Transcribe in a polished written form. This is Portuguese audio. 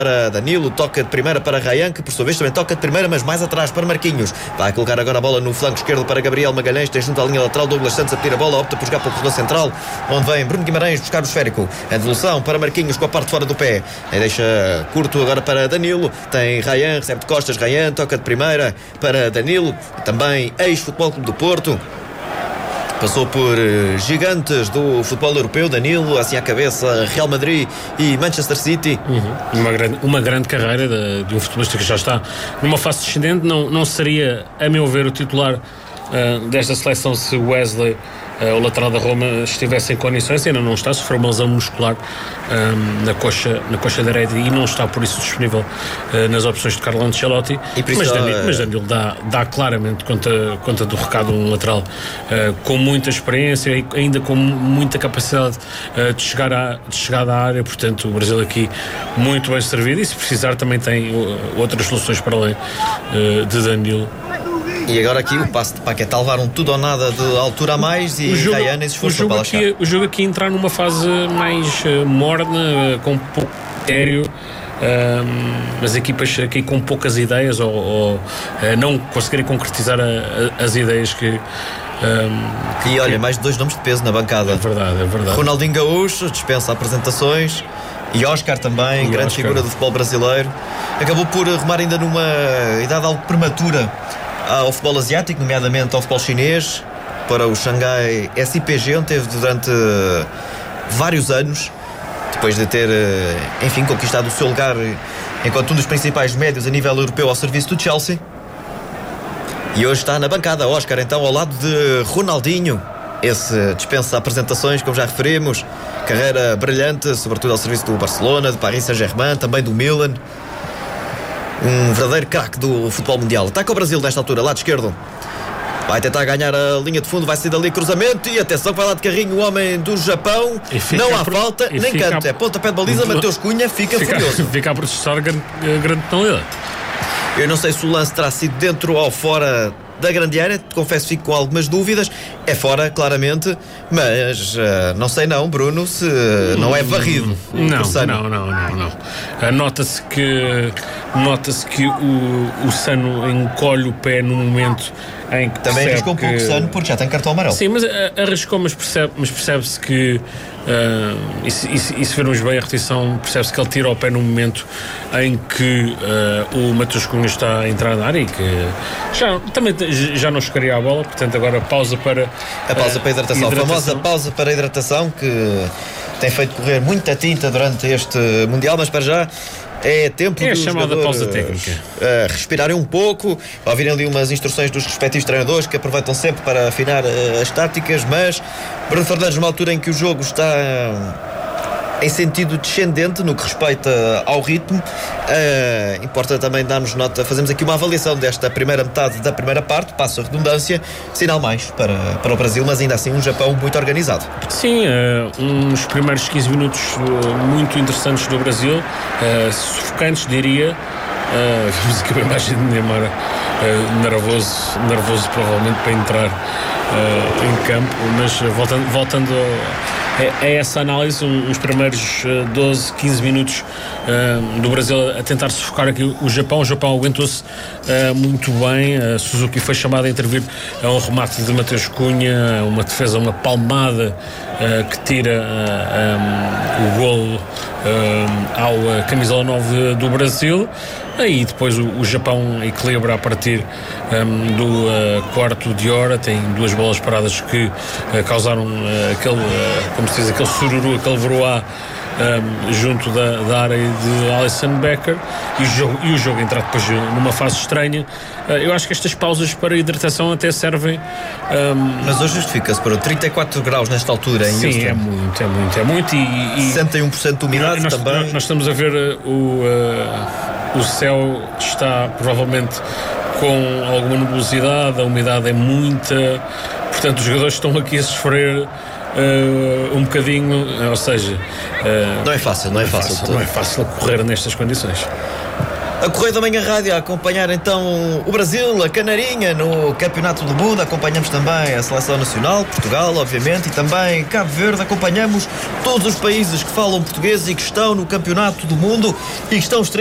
para Danilo, toca de primeira para Ryan, que por sua vez também toca de primeira, mas mais atrás para Marquinhos. Vai colocar agora a bola no flanco esquerdo para Gabriel Magalhães, tem junto à linha lateral Douglas Santos a pedir a bola, opta por jogar para o corredor central, onde vem Bruno Guimarães buscar o esférico. A devolução para Marquinhos com a parte fora do pé. Aí deixa curto agora para Danilo, tem Ryan, recebe de costas, Ryan toca de primeira para Danilo, também ex-Futebol Clube do Porto. Passou por gigantes do futebol europeu, Danilo, assim à cabeça, Real Madrid e Manchester City. Uma grande carreira de um futebolista que já está numa fase descendente. Não seria, a meu ver, o titular desta seleção se Wesley, o lateral da Roma, estivesse em condições. Ainda não está, sofreu uma lesão muscular na coxa direita e não está por isso disponível nas opções de Carlo Ancelotti. Mas Danilo dá claramente conta do recado, um lateral com muita experiência e ainda com muita capacidade de chegada à área. Portanto, o Brasil aqui muito bem servido, e se precisar também tem outras soluções para além de Danilo. E agora aqui o passe de Paquetá, levaram tudo ou nada de altura a mais, e Ryan se esforçou para lá chegar. O jogo aqui entrar numa fase mais morna, com pouco critério, as equipas aqui com poucas ideias ou não conseguirem concretizar as ideias que... E olha, mais de 2 nomes de peso na bancada. É verdade. Ronaldinho Gaúcho dispensa apresentações, e Oscar também, grande figura do futebol brasileiro. Acabou por arrumar ainda numa idade algo prematura ao futebol asiático, nomeadamente ao futebol chinês, para o Xangai SIPG, onde teve durante vários anos, depois de ter, enfim, conquistado o seu lugar enquanto um dos principais médios a nível europeu ao serviço do Chelsea. E hoje está na bancada Oscar, então, ao lado de Ronaldinho. Esse dispensa apresentações, como já referimos, carreira brilhante, sobretudo ao serviço do Barcelona, do Paris Saint-Germain, também do Milan. Um verdadeiro craque do futebol mundial. Ataca o Brasil nesta altura, lado esquerdo. Vai tentar ganhar a linha de fundo, vai sair dali cruzamento, e atenção que vai lá de carrinho o homem do Japão. Não há falta, nem canto. É pontapé de baliza, Mateus Cunha fica furioso. Fica a protestar grande penalidade. Eu não sei se o lance terá sido dentro ou fora da grande área, confesso que fico com algumas dúvidas. É fora, claramente, mas não sei não, Bruno, se não é varrido. Não. Nota-se que o Sano encolhe o pé no momento em que também arriscou um pouco o Sano, porque já tem cartão amarelo. Sim, mas arriscou, mas percebe-se que e se vermos bem a repetição, percebe-se que ele tira o pé no momento em que o Mateus Cunha está a entrar na área, e que já não chegaria a bola. Portanto, agora pausa para a hidratação. A famosa pausa para a hidratação, que tem feito correr muita tinta durante este Mundial, mas para já é tempo dos chamada pausa técnica, respirarem um pouco, ouvirem ali umas instruções dos respectivos treinadores, que aproveitam sempre para afinar as táticas. Mas Bruno Fernandes, numa altura em que o jogo está em sentido descendente no que respeita ao ritmo, importa também darmos nota, fazemos aqui uma avaliação desta primeira metade da primeira parte, passo a redundância, sinal mais para o Brasil, mas ainda assim um Japão muito organizado. Sim, uns primeiros 15 minutos muito interessantes do Brasil, sufocantes, diria. Vimos aqui uma imagem de Neymar nervoso provavelmente para entrar em campo, mas voltando a essa análise, uns primeiros 12, 15 minutos do Brasil a tentar sufocar aqui o Japão aguentou-se muito bem. Suzuki foi chamado a intervir a um remate de Mateus Cunha, uma defesa, uma palmada que tira o golo ao camisola 9 do Brasil. Aí depois o Japão equilibra a partir do quarto de hora. Tem 2 bolas paradas que causaram como se diz, aquele sururu, aquele vroá junto da área de Alisson Becker, e o jogo entra depois numa fase estranha. Eu acho que estas pausas para hidratação até servem. Mas hoje justifica-se para 34 graus nesta altura em Houston. Sim, é muito. E 61% de umidade também. Nós estamos a ver o céu está provavelmente com alguma nebulosidade, a umidade é muita, portanto os jogadores estão aqui a sofrer um bocadinho, ou seja, não é fácil correr nestas condições. A Correio da Manhã Rádio a acompanhar então o Brasil, a Canarinha no Campeonato do Mundo. Acompanhamos também a Seleção Nacional, Portugal, obviamente, e também Cabo Verde. Acompanhamos todos os países que falam português e que estão no Campeonato do Mundo e que estão